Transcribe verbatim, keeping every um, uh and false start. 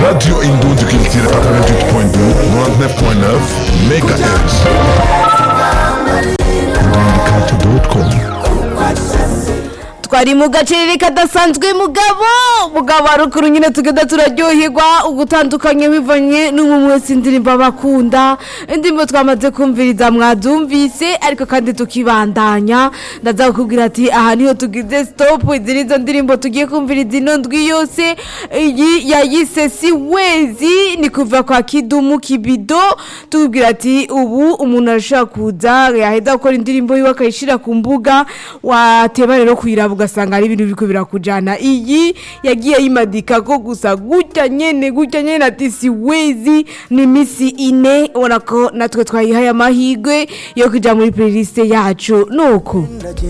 Radio Indoundi Culture quatre-vingt-huit point deux, quatre-vingt-neuf point neuf mégahertz. indoundi culture dot com. twari mu gacerere kadasanzwe mugabo mugabo arukuru nyine tugenda turaryoherwa ugutandukanye bivanye n'umumwese indirimbo bakunda indirimbo twamaze kumviriza mwadumvise ariko kandi tukibandanya ndaza kukubwira ati aha niho tugize stop izirizo ndirimbo tugiye kumviriza ino ndwi yose iyi yayise Siwezi ni kuva kwa Kidumu Kibido tubwira ati ubu umuntu arashaka kuza yaheza gukora indirimbo yiwe akayishira ku mbuga wateba rero kuyiraba ugasanga ari ibintu biriko birakujana iyi yagiye yimadika ko gusa gutya nyene gutya nyene ati Siwezi ni misi ine ubona ko natwe twayihaye amahigwe yo kuja muri playlist yacu nuko